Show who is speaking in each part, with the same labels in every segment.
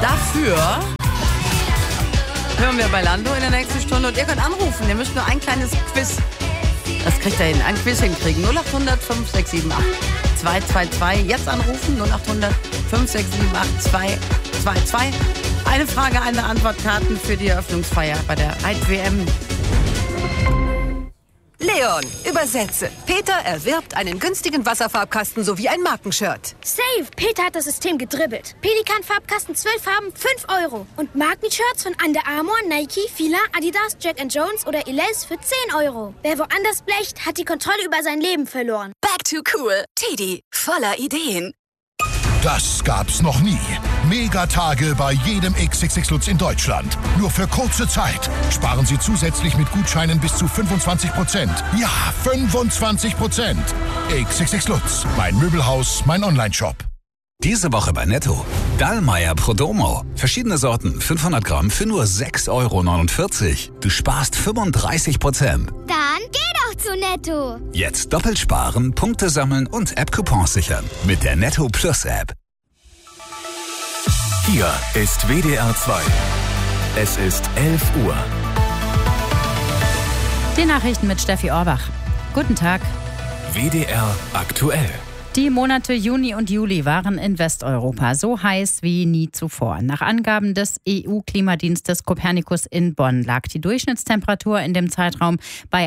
Speaker 1: Dafür hören wir bei Lando in der nächsten Stunde und ihr könnt anrufen. Ihr müsst nur ein kleines Quiz. Das kriegt ihr hin. Ein Quiz hinkriegen. 0800 5678 222. Jetzt anrufen. 0800 5678 222. Eine Frage, eine Antwort, Karten für die Eröffnungsfeier bei der Reit-WM.
Speaker 2: Leon, übersetze. Peter erwirbt einen günstigen Wasserfarbkasten sowie ein Markenshirt.
Speaker 3: Safe! Peter hat das System gedribbelt. Pelikan-Farbkasten 12 Farben, 5 €. Und Markenshirts von Under Armour, Nike, Fila, Adidas, Jack & Jones oder Elize für 10 €. Wer woanders blecht, hat die Kontrolle über sein Leben verloren.
Speaker 2: Back to cool. Teddy, voller Ideen.
Speaker 4: Das gab's noch nie. Megatage bei jedem XXX Lutz in Deutschland. Nur für kurze Zeit. Sparen Sie zusätzlich mit Gutscheinen bis zu 25%. Ja, 25%. XXX Lutz. Mein Möbelhaus, mein Onlineshop.
Speaker 5: Diese Woche bei Netto. Dallmayr Prodomo. Verschiedene Sorten, 500 Gramm für nur 6,49 €. Du sparst 35%.
Speaker 3: Dann geh doch zu Netto.
Speaker 5: Jetzt doppelt sparen, Punkte sammeln und App-Coupons sichern. Mit der Netto Plus App.
Speaker 6: Hier ist WDR 2. Es ist 11 Uhr.
Speaker 7: Die Nachrichten mit Steffi Orbach. Guten Tag.
Speaker 6: WDR aktuell.
Speaker 7: Die Monate Juni und Juli waren in Westeuropa so heiß wie nie zuvor. Nach Angaben des EU-Klimadienstes Copernicus in Bonn lag die Durchschnittstemperatur in dem Zeitraum bei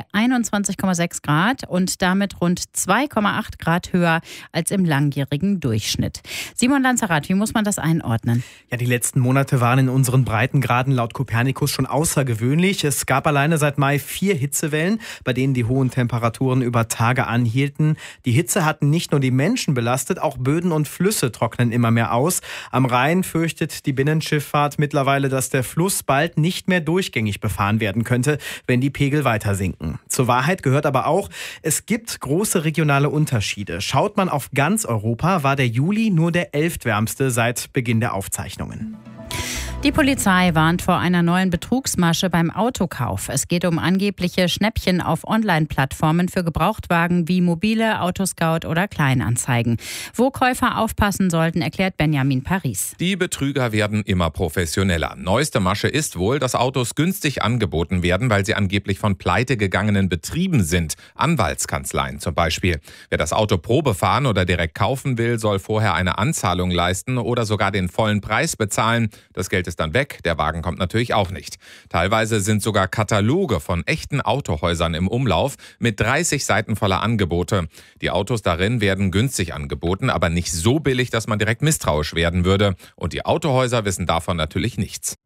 Speaker 7: 21,6 Grad und damit rund 2,8 Grad höher als im langjährigen Durchschnitt. Simon Lanzerath, wie muss man das einordnen?
Speaker 8: Ja, die letzten Monate waren in unseren Breitengraden laut Copernicus schon außergewöhnlich. Es gab alleine seit Mai 4 Hitzewellen, bei denen die hohen Temperaturen über Tage anhielten. Die Hitze hatten nicht nur die Menschen belastet, auch Böden und Flüsse trocknen immer mehr aus. Am Rhein fürchtet die Binnenschifffahrt mittlerweile, dass der Fluss bald nicht mehr durchgängig befahren werden könnte, wenn die Pegel weiter sinken. Zur Wahrheit gehört aber auch, es gibt große regionale Unterschiede. Schaut man auf ganz Europa, war der Juli nur der 11. wärmste seit Beginn der Aufzeichnungen.
Speaker 7: Die Polizei warnt vor einer neuen Betrugsmasche beim Autokauf. Es geht um angebliche Schnäppchen auf Online-Plattformen für Gebrauchtwagen wie Mobile, Autoscout oder Kleinanzeigen. Wo Käufer aufpassen sollten, erklärt Benjamin Paris.
Speaker 9: Die Betrüger werden immer professioneller. Neueste Masche ist wohl, dass Autos günstig angeboten werden, weil sie angeblich von pleitegegangenen Betrieben sind. Anwaltskanzleien zum Beispiel. Wer das Auto Probe fahren oder direkt kaufen will, soll vorher eine Anzahlung leisten oder sogar den vollen Preis bezahlen. Das Geld ist dann weg, der Wagen kommt natürlich auch nicht. Teilweise sind sogar Kataloge von echten Autohäusern im Umlauf mit 30 Seiten voller Angebote. Die Autos darin werden günstig angeboten, aber nicht so billig, dass man direkt misstrauisch werden würde. Und die Autohäuser wissen davon natürlich nichts.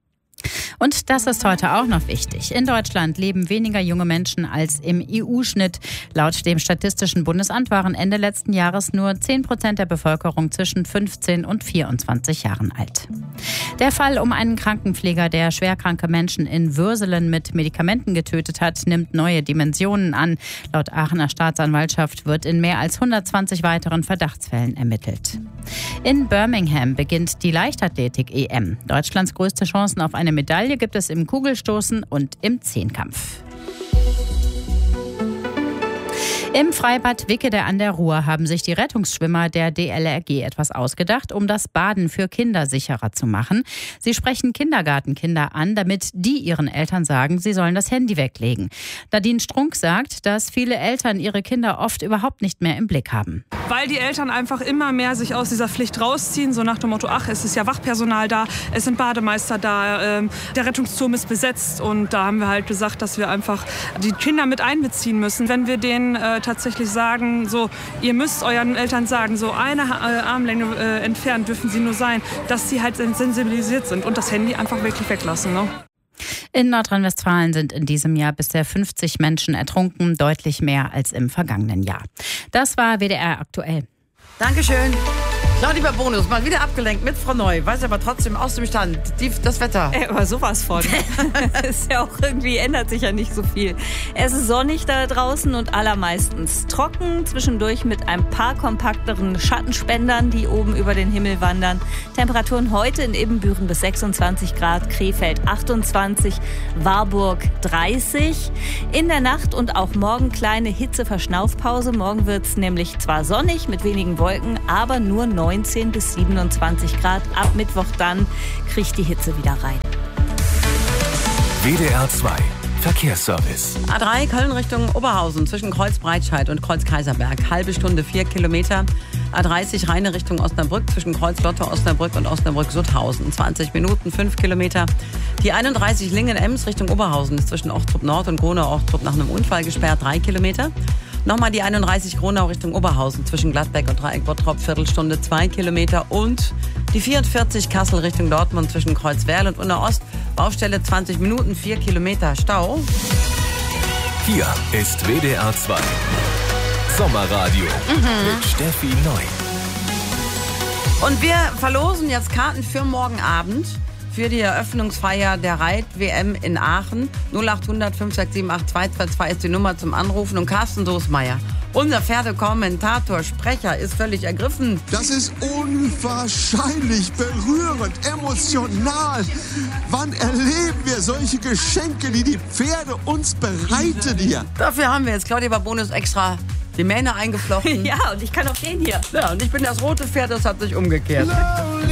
Speaker 7: Und das ist heute auch noch wichtig. In Deutschland leben weniger junge Menschen als im EU-Schnitt. Laut dem Statistischen Bundesamt waren Ende letzten Jahres nur 10% der Bevölkerung zwischen 15 und 24 Jahren alt. Der Fall um einen Krankenpfleger, der schwerkranke Menschen in Würselen mit Medikamenten getötet hat, nimmt neue Dimensionen an. Laut Aachener Staatsanwaltschaft wird in mehr als 120 weiteren Verdachtsfällen ermittelt. In Birmingham beginnt die Leichtathletik-EM. Deutschlands größte Chancen auf eine Medaille gibt es im Kugelstoßen und im Zehnkampf. Im Freibad Wickede an der Ruhr haben sich die Rettungsschwimmer der DLRG etwas ausgedacht, um das Baden für Kinder sicherer zu machen. Sie sprechen Kindergartenkinder an, damit die ihren Eltern sagen, sie sollen das Handy weglegen. Nadine Strunk sagt, dass viele Eltern ihre Kinder oft überhaupt nicht mehr im Blick haben.
Speaker 10: Weil die Eltern einfach immer mehr sich aus dieser Pflicht rausziehen, so nach dem Motto, ach, es ist ja Wachpersonal da, es sind Bademeister da, der Rettungsturm ist besetzt und da haben wir halt gesagt, dass wir einfach die Kinder mit einbeziehen müssen. Wenn wir denen tatsächlich sagen, so, ihr müsst euren Eltern sagen, so eine Armlänge entfernt dürfen sie nur sein, dass sie halt sensibilisiert sind und das Handy einfach wirklich weglassen. Ne?
Speaker 7: In Nordrhein-Westfalen sind in diesem Jahr bisher 50 Menschen ertrunken, deutlich mehr als im vergangenen Jahr. Das war WDR aktuell.
Speaker 1: Dankeschön. Ja, lieber Bonus, mal wieder abgelenkt mit Frau Neu. Weiß aber trotzdem aus dem Stand. Das Wetter.
Speaker 11: Aber sowas von. Ist ja auch irgendwie, ändert sich ja nicht so viel. Es ist sonnig da draußen und allermeistens trocken. Zwischendurch mit ein paar kompakteren Schattenspendern, die oben über den Himmel wandern. Temperaturen heute in Ibbenbüren bis 26 Grad, Krefeld 28, Warburg 30. In der Nacht und auch morgen kleine Hitzeverschnaufpause. Morgen wird es nämlich zwar sonnig mit wenigen Wolken, aber nur 9 19 bis 27 Grad. Ab Mittwoch dann kriegt die Hitze wieder rein.
Speaker 6: WDR 2 Verkehrsservice.
Speaker 1: A3 Köln Richtung Oberhausen zwischen Kreuz-Breitscheid und Kreuz-Kaiserberg. Halbe Stunde 4 Kilometer. A30 Rheine Richtung Osnabrück zwischen Kreuz-Lotte, Osnabrück und Osnabrück-Sutthausen. 20 Minuten, 5 Kilometer. Die 31 Lingen-Ems Richtung Oberhausen ist zwischen Ochtrup Nord und Gronau-Ochtrup nach einem Unfall gesperrt. 3 Kilometer. Nochmal die 31 Gronau Richtung Oberhausen zwischen Gladbeck und Dreieck-Bottrop. Viertelstunde 2 Kilometer. Und die 44 Kassel Richtung Dortmund zwischen Kreuzwerl und Unna-Ost. Baustelle 20 Minuten, 4 Kilometer Stau.
Speaker 6: Hier ist WDR 2 Sommerradio mit Steffi Neu.
Speaker 1: Und wir verlosen jetzt Karten für morgen Abend für die Eröffnungsfeier der Reit-WM in Aachen. 0800 567 8222 ist die Nummer zum Anrufen. Und Carsten Doßmeier, unser Pferdekommentator, Sprecher, ist völlig ergriffen.
Speaker 12: Das ist unwahrscheinlich berührend, emotional. Wann erleben wir solche Geschenke, die die Pferde uns bereiten hier?
Speaker 1: Dafür haben wir jetzt Claudia Babonus extra die Mähne eingeflochten.
Speaker 11: Ja, und ich kann auch den hier.
Speaker 1: Ja, und ich bin das rote Pferd, das hat sich umgekehrt.